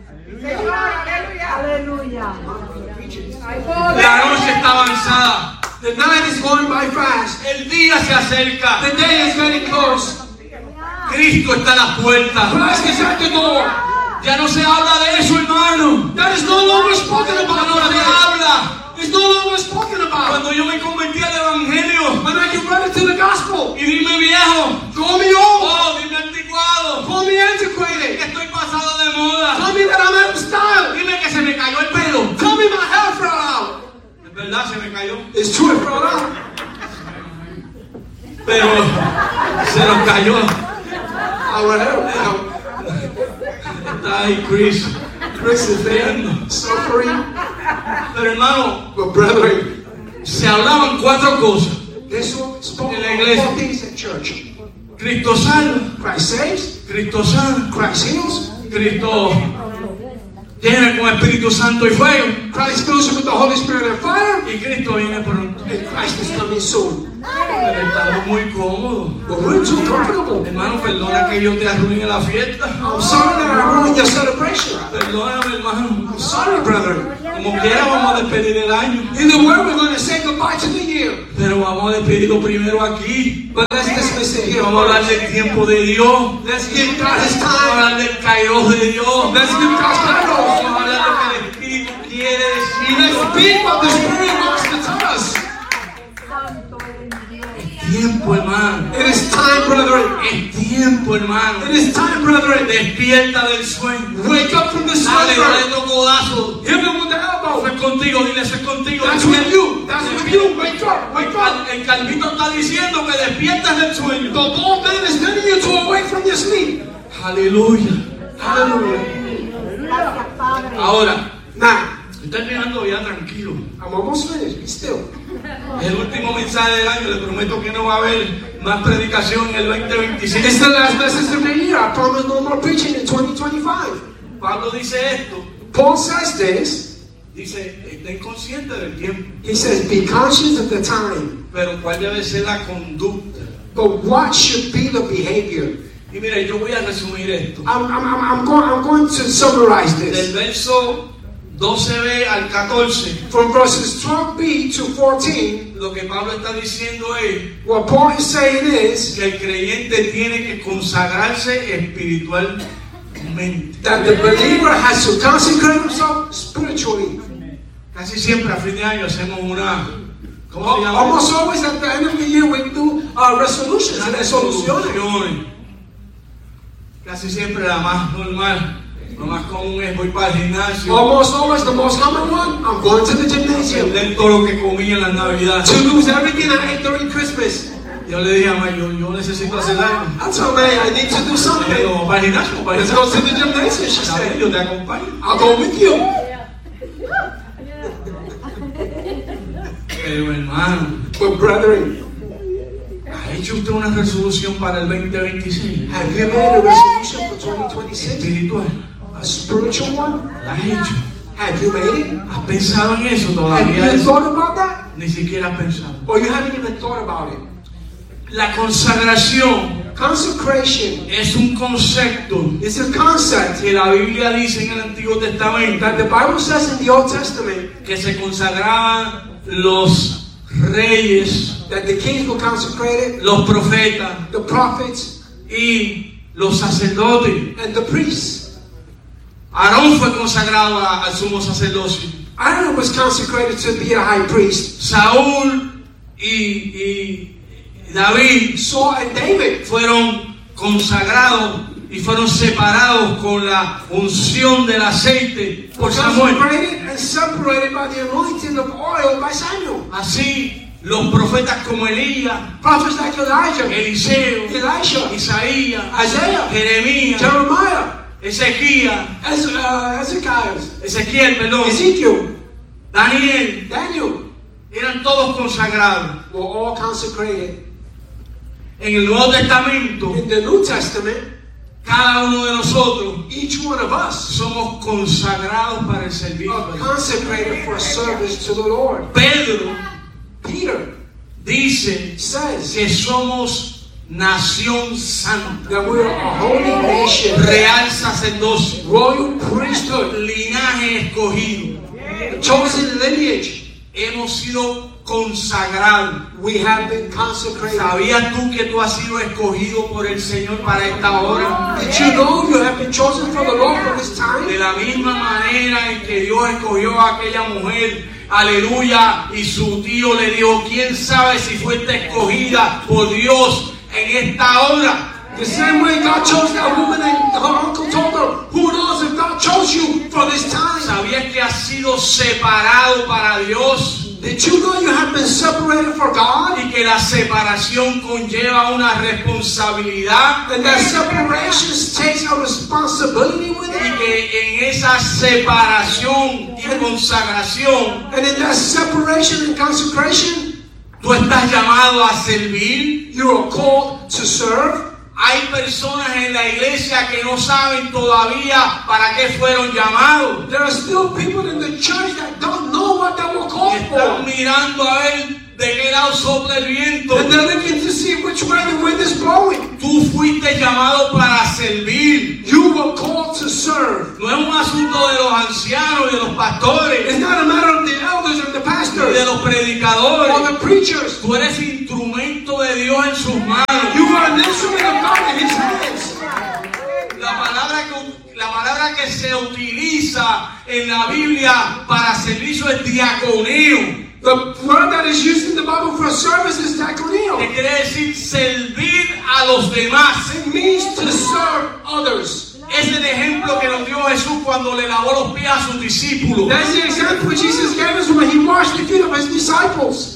Aleluya. La noche está avanzada. The night is going by fast. El día se acerca. The day is getting close. Cristo está a las puertas. Christ is at the door. Ya no se habla de eso, hermano. That is no longer spoken Ya about. no se today. habla. It's no longer spoken about. Cuando yo me convertí al evangelio When I converted to the gospel, y dime viejo, call me old, oh, dime anticuado, call me que antiquated, estoy pasado de moda, tell me that I'm out of style, dime que se me cayó el pelo. tell me my hair fell out. Es verdad, se me cayó, It's true, it fell out. pero se nos cayó. Our hair fell out. Está ahí Chris. Chris is there, suffering. Pero hermano, But brethren, se hablaban cuatro cosas. they spoke En la about iglesia. four things at church. Cristo salva, Christ saves, Cristo sana, Christ heals, Cristo llena con Espíritu Santo y fuego, Christ fills you with the Holy Spirit and fire, y Cristo viene pronto. and Christ is coming soon. Pero estamos muy cómodos. But we're too comfortable. Hermano, perdona que yo te arruine la fiesta. I'm sorry that I ruined your celebration. Perdóname, hermano. I'm sorry, brethren. Como quiera vamos a despedir el año. Either way, we're going to say goodbye to the year. Pero vamos a despedirlo primero aquí. But let's dismiss it here. Vamos a hablar del tiempo de Dios. Let's give God His Vamos a time. hablar del kairos de Dios. Let's give God Vamos Kairos. a hablar de lo que el Espíritu quiere decir. Let's speak what the Spirit wants to tell us. Tiempo, hermano. It is time, brethren. Es tiempo, hermano. It is time, brethren. Despierta del sueño. Wake up from the Dale, dale slumber. tu codazo. Hit them with the elbow. Eso es contigo, dile, eso es contigo. That's with you. That's with you. Wake up. Wake up. El Calvito está diciendo que despiertas del The sueño. bald man is telling you to awake from your sleep. Aleluya. Hallelujah. Gracias, Padre. Ahora, Now, estoy mirando ya tranquilo. I'm almost finished. Be still. El último mensaje del año, le prometo que no va a haber más predicación en el veinte veinticinco. It's the last message of the year. I promise no more preaching in twenty twenty-five. Pablo dice esto, Paul says this. dice, estén conscientes del tiempo, He says, be conscious of the time. pero cuál debe ser la conducta. But what should be the behavior? Y mira, yo voy a resumir esto. I'm, I'm, I'm, I'm, going, I'm going to summarize Del this. verso doce b al catorce, From verses twelve b to fourteen, lo que Pablo está diciendo es what Paul is saying is que el creyente tiene que consagrarse espiritualmente. that the believer has to consecrate himself spiritually. Casi siempre a fin de año hacemos una, ¿cómo se llama? Almost always at the end of the year we do uh, resolutions and resoluciones. Resoluciones. Casi siempre la más normal, la más común es voy para el gimnasio, Almost always the most common one, I'm going to the gymnasium perder todo lo que comí en las navidades. to lose everything I ate during Christmas. Yo le dije a May, yo, yo necesito hacer algo. I told May I need to do Le something. digo, para el gimnasio, para el Let's go gimnasio. to the gymnasium, she Está bien, said. yo te acompaño. I'll go with you. Pero hermano, But brethren, ¿ha hecho usted una resolución para el veinte veintiséis? have you made a resolution for twenty twenty-six? Espiritual. A spiritual one? ¿La has hecho? Have you made it? ¿Has pensado en eso Have todavía? you Eso? thought about that? Ni siquiera has pensado. Or you haven't even thought about it? La consagración Consecration es un concepto is a concept que la Biblia dice en el Antiguo Testamento that the Bible says in the Old Testament que se consagraban los reyes, that the kings were consecrated, los profetas the prophets, y los sacerdotes. and the priests. Aarón fue consagrado a- al sumo sacerdocio. Aaron was consecrated to be a high priest. Saúl y, y David Saul and David fueron consagrados y fueron separados con la unción del aceite were por Samuel. consecrated and separated by the anointing of oil by Samuel. Así los profetas como Elías, Prophets like Elijah, Eliseo, Elisha, Isaías, Isaiah, Jeremías, Jeremiah, Ezequías, Ez- uh, Ezekiel, Ezequiel, perdón, Ezekiel, Daniel, Daniel eran todos consagrados. were all consecrated. En el Nuevo Testamento, In the New Testament, cada uno de nosotros each one of us somos consagrados para el servicio. are consecrated for service to the Lord. Pedro Peter dice says que somos nación santa, that we are a holy nation, real sacerdocio, royal priesthood, linaje escogido. chosen lineage. Hemos sido consagrados. We have been consecrated. ¿Sabías tú que tú has sido escogido por el Señor para esta hora? Did you know you have been chosen for the Lord for this De time? la misma manera en que Dios escogió a aquella mujer, aleluya, y su tío le dijo, ¿quién sabe si fuiste escogida por Dios en esta hora? The same way God chose that woman and her uncle told her, who knows if God chose you for this time? ¿Sabías que has sido separado para Dios? Did you know you have been separated for God? Y que la separación conlleva una responsabilidad. And that separation takes a responsibility with Y it. que en esa separación y consagración, And in that separation and consecration, tú estás llamado a servir. you are called to serve. Hay personas en la iglesia que no saben todavía para qué fueron llamados. There are still people in the church that don't know what they were Y called están for. mirando a ver de qué lado sopla el viento. And they're looking to see which way the wind is blowing. Tú fuiste llamado para servir. You were called to serve. No es un asunto de los ancianos y de los pastores It's not a matter of the elders and the y de pastors los or predicadores. the preachers. Tú eres instrumento de Dios en sus manos. You are an instrument of God in His hands. La palabra que, la palabra que se utiliza en la Biblia para servicio es diaconeo, The word that is used in the Bible for service is que diaconeo. quiere decir servir a los demás. It means to serve others. Es el ejemplo que nos dio Jesús cuando le lavó los pies a sus discípulos. That's the example Jesus gave us when He washed the feet of His disciples.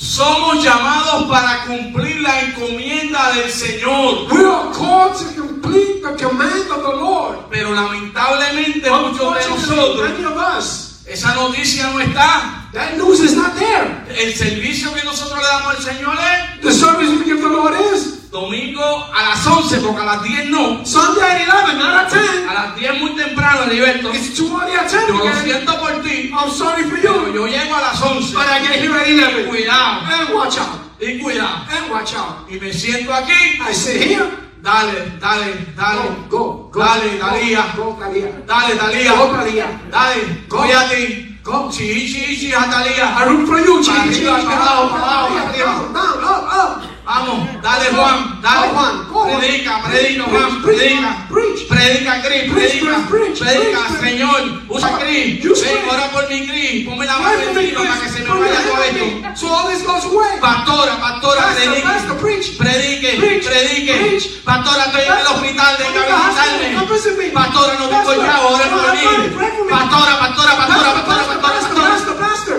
Somos llamados para cumplir la encomienda del Señor. We are called to complete complete the command of the Lord. Pero lamentablemente muchos de nosotros, Many of us, esa noticia no está. that news is not there. El servicio que nosotros le damos al Señor es The service we give the Lord is domingo a las once, porque a las diez no. Sunday at eleven, not at ten. A las diez muy temprano, Heriberto. It's too early at ten. Yo lo again. siento por ti, I'm sorry for pero you. yo llego a las once. But I get here at eleven. Cuidado, And watch out. y cuidado. And watch out. Y me siento aquí. I sit here. Dale, dale, dale. Go, go. Dale, go, Talía. Go, Talía. Dale, Talía. Go, Talía. Dale, Go. voy a ti. Go. Sí, sí, sí, a Talía. I root for you, Para Jesus. arriba, para abajo, para abajo, para arriba. Down, down, up, up. Vamos, dale Juan, dale Go, Juan, go, Juan. Predica, predica Juan, Preach, predica. preach. Predica, Cris, Preach, predica. preach, Predica, preach. Señor. Usa Cris. Use Ven, Cris. ora por mi Cris. Ponme la Pray mano for me, encima para que se me Pray vaya for todo me. esto. So all this goes away. Pastora, pastora, Pastor, predique. pastor, preach. Predique, Preach, predique. preach. Pastora, estoy en el hospital, venga a Come visitarme. visit me. Pastora, no tengo Pastor, ya, ora por pray for me, mí. pray for me. Pastora, pastora, pastora, Pastor, pastora, pastor, pastora, pastor, pastora. pastor, pastor.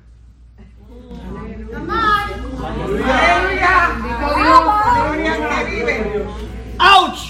¡Auch!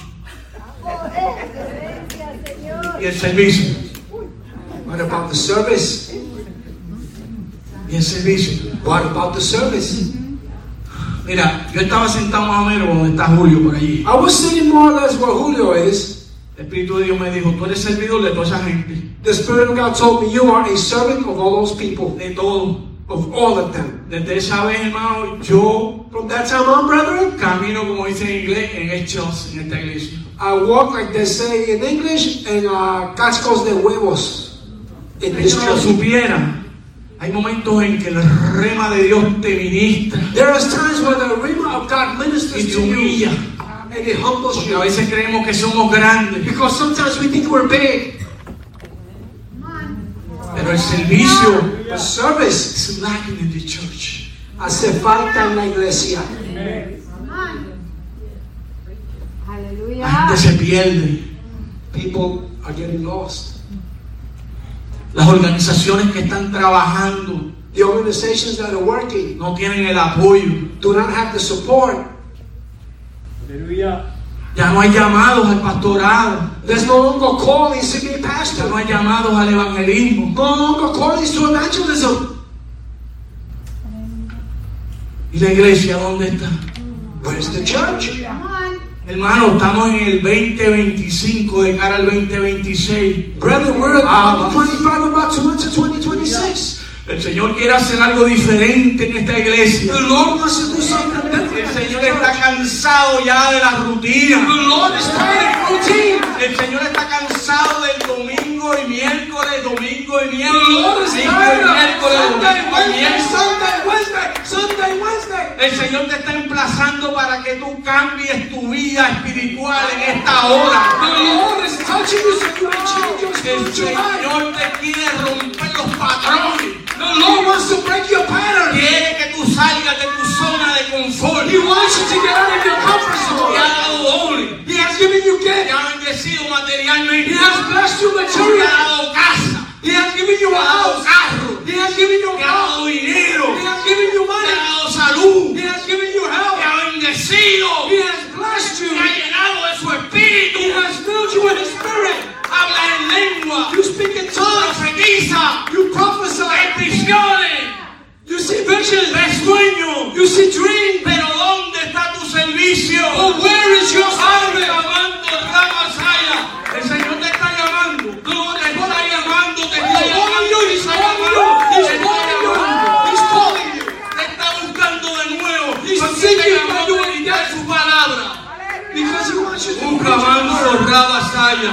Y el servicio. What about the service? Y el servicio. What about the service? Mira, yo estaba sentado más o menos donde está Julio por allí. I was sitting more or less where Julio is. El Espíritu de Dios me dijo, tú eres servidor de toda esa gente. The Spirit of God told me you are a servant of all those people, De todo. of all of them. Desde esa vez, hermano, yo From that time on, brethren, camino, como dice en inglés, en hechos en esta iglesia. I walk like they say in English, and uh, cascos de huevos in this Si lo church. supieran, hay momentos en que el rema de Dios te ministra There are times where the rhema of God y ministers te to you, humilla. and it humbles Porque a you. veces creemos que somos grandes, Because sometimes we think we're big. pero el servicio The service is lacking in the church. hace falta en la iglesia. La gente se pierde. People are getting lost. Las organizaciones que están trabajando The organizations that are working no tienen el apoyo. do not have the support. Ya no hay llamados al pastorado. There's no longer callings to be Ya no pastor. hay llamados al evangelismo. No longer callings to evangelism. ¿Y la iglesia dónde está? Where's the church? Hermano, estamos en el veinte veinticinco de cara al veinte veintiséis. Brethren, we're Ah, at twenty-five, about to enter twenty twenty-six. El Señor quiere hacer algo diferente en esta iglesia. The Lord wants to do something El different. Señor está cansado ya de la rutina. The Lord is tired of routine. El Señor está cansado del domingo y miércoles, domingo y The miércoles, Lord is domingo tired y of miércoles, Sunday, domingo y Wednesday, miércoles. Sunday, Wednesday, Sunday, Wednesday. El Señor te está emplazando para que tú cambies tu vida espiritual en esta hora. The Lord is touching you so you can change your El spiritual life. Señor te quiere romper los patrones. The Lord wants to break your pattern. Quiere que tú salgas de tu zona de confort. He wants you to get out of your comfort Te ha zone. dado doble. He has given you Te gifts. ha bendecido materialmente. He has blessed you Te ha materially. dado casa. He has given you Te a ha dado house. carro. He has given you a Te ha house. dado dinero. He has given you Te ha money. dado salud. He has given you Te health. ha bendecido. He has blessed Te you. ha llenado de su espíritu. He has filled you with His Spirit. Habla en lengua. You speak in tongues. Profetiza. You prophesy. Ves visiones. You see visions. Ves sueños. You see dreams. Pero ¿dónde está tu servicio? But where is your service? Llamando Ramasaya. El Señor te está llamando. No, te está llamando, te está He's calling llamando, you. te He's está calling llamando, you. He's te está calling you. llamando. He's calling you. Te está buscando de nuevo. He's Porque seeking te for llamó you a meditar su palabra. Because He wants you to Un camanzo Ramasaya.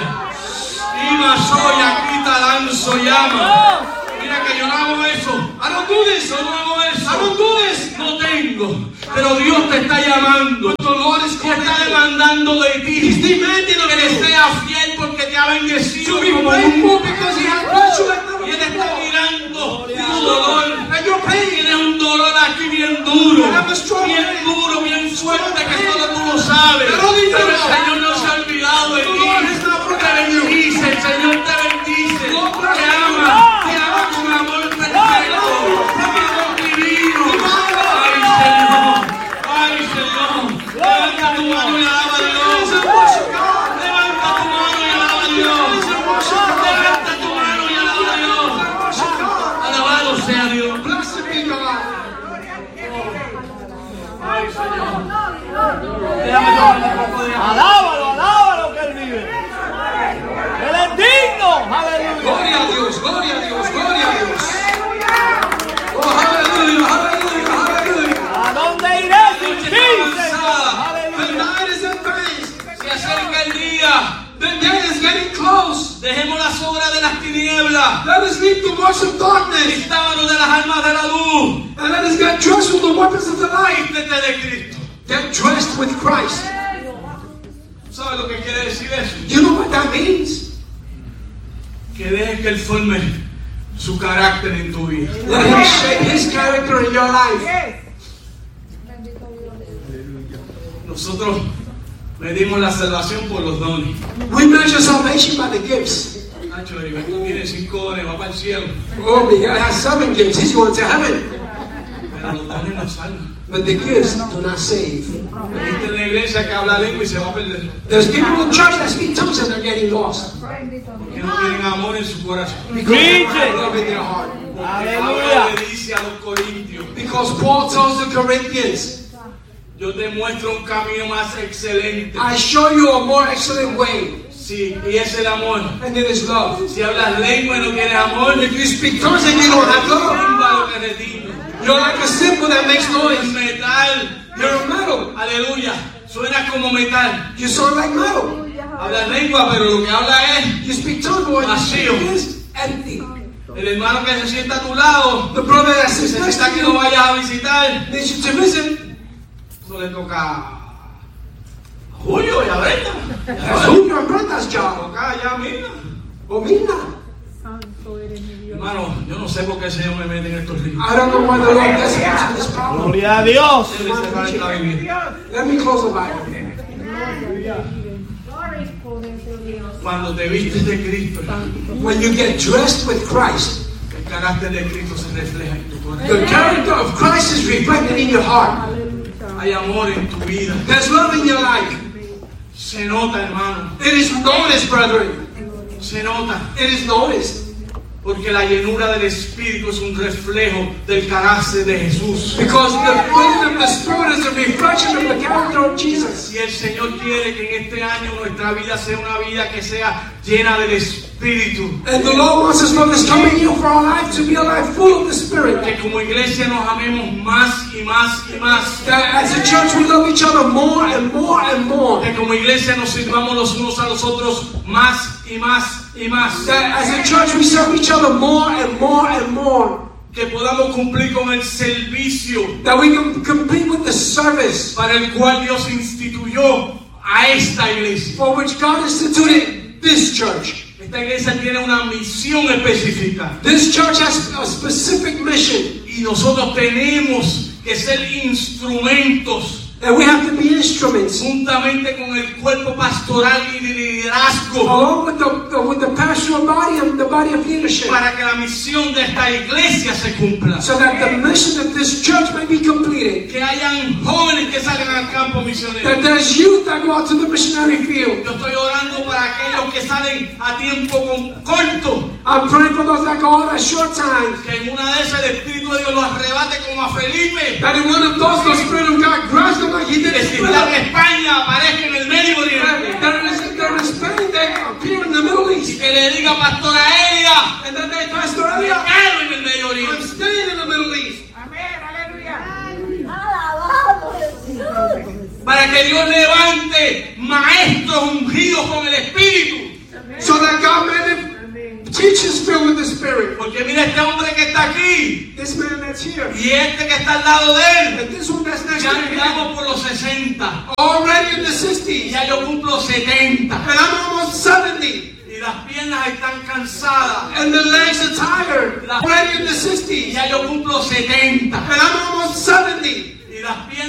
Ima soy aquí talanzo llama. Mira que yo no hago eso. I don't do this. Yo no hago eso. I don't do this. No tengo. Pero Dios te está llamando. The Lord is Te calling está you. demandando de ti. He's demanding of Que le you seas fiel porque te ha bendecido to be como faithful nunca. because He has blessed you like never Y Él está before. mirando tu dolor. And your pain. Tienes un dolor aquí bien duro. I have a strong Bien pain. duro, bien fuerte que solo tú lo sabes. But only you Pero el know. Señor no se ha olvidado de The ti. Lord has not Te forgotten you. bendice, el Señor te bendice. Lord bless Te you. ama, te ama con amor perfecto. Amor divino. Ay, Señor. Ay, Señor. Levanta tu mano y alaba a Dios. Praise and worship God. Señor. Alábalo, alábalo que Él vive. Él es digno. Aleluya. Gloria a Dios, gloria a Dios, gloria a Dios. Oh, aleluya, aleluya, aleluya. ¿A dónde iré sin ti, Señor? The Aleluya. night is advanced. Se acerca el día. The day is getting close. Dejemos las obras de las tinieblas. Let us leave the works of darkness. Vistámonos de las armas de la luz. And let us get dressed with the weapons of the light. Vístete de Cristo. Get dressed with Christ. ¿Sabes lo que quiere decir eso? You know what that means? Que dejes que Él forme su carácter en tu vida. Let Him shape His character in your life. Nosotros medimos la salvación por los dones. We measure salvation by the gifts. Nacho, Heriberto tiene cinco dones, va para el cielo. Oh, Miguel has seven gifts. He's going to heaven. Pero los dones no salvan. But the gifts do not save. Viste en la iglesia que habla lengua y se va a perder. There's people in church that speak tongues and they're getting lost. Que no tienen amor en su corazón. Because they don't have love in their heart. Pablo le dice a los corintios: Because Paul tells the Corinthians, yo te muestro un camino más excelente. I show you a more excellent way. Sí, y es el amor. And it is love. Si hablas lengua y no tienes amor, If you speak tongues and you don't have love, lengua lo que redime. you're like a cymbal that makes El noise. metal, You're a metal. aleluya, suena como metal. You sound like metal. Hablas lengua, pero lo que habla es You speak tongues, but what you Vacío. speak is empty. el hermano que se sienta a tu lado. The brother that sits next Necesita to que lo you vayas a visitar. needs you to visit. Eso le toca a Julio y a Brenda. That's who your brother's job. Toca ya, mira. Or me not. Hermano, yo no sé por qué el Señor me mete en estos ríos. I don't know why the Lord gets into this problem. Gloria a Dios. Debe cerrar esta Biblia. Let me close the Bible. Cuando te vistes de Cristo, When you get dressed with Christ, el carácter de Cristo se refleja en tu the corazón. character of Christ is reflected in your heart. Hay amor en tu vida. There's love in your life. Se nota, hermano. It is noticed, brethren. Se nota. It is noticed. Porque la llenura del Espíritu es un reflejo del carácter de Jesús. Because the filling of the Spirit is a reflection of the character of Jesus. Si el Señor quiere que en este año nuestra vida sea una vida que sea llena del Espíritu, And the Lord wants us from this coming year for our life to be a life full of the Spirit. que como iglesia nos amemos más y más y más, That as a church we love each other more and more and more. que como iglesia nos sirvamos los unos a los otros más y más y más, That as a church we serve each other more and more and more. que podamos cumplir con el servicio That we can compete with the service para el cual Dios instituyó a esta iglesia. for which God instituted this church. Esta iglesia tiene una misión específica This church has a specific mission. y nosotros tenemos que ser instrumentos And we have to be instruments. juntamente con el cuerpo pastoral y de liderazgo Along with the, the, with the pastoral body and the body of leadership. para que la misión de esta iglesia se cumpla. So that the mission of this church may be completed. Que hayan jóvenes que salgan al campo misionero. That there's youth that go out to the missionary field. Yo estoy orando para aquellos que salen a tiempo con- corto, I'm praying for those that go out at short time. que en una de esas el Espíritu de Dios los arrebate como a Felipe, That in one of those the Spirit of God grabs them like He did que in si están en Philip. España aparezca en el Medio Oriente, That it is they're in Spain, they appear in the Middle y East. que le diga Pastora Elia, And then they Pastor me Elia, quedo en el Medio I'm Oriente. staying in the Middle East. Alabado Jesús. Para que Dios levante maestros ungidos con el Espíritu. So that God may teach us filled with the Spirit. Porque mira este hombre que está aquí This man that's here. y este que está al lado de él. And this one that's next Ya to him. andamos por los sesenta. Already in the Y sixties. ya yo cumplo setenta. And I'm almost seventy. Y las piernas están cansadas. And the legs are tired. La- Already in the Y sixties. ya yo cumplo setenta. And I'm almost seventy. Y las piernas